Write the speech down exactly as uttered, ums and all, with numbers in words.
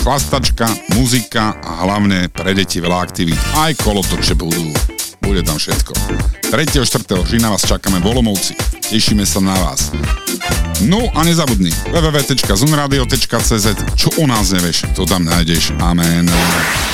chlastačka, muzika a hlavne pre deti veľa aktivít. Aj kolotoče budú. Bude tam všetko. tretieho štvrtého října vás čakáme v Olomouci. Tešíme sa na vás. No a nezabudni w w w bodka zunradio bodka c z. Čo o nás nevieš, to tam nájdeš. Amen.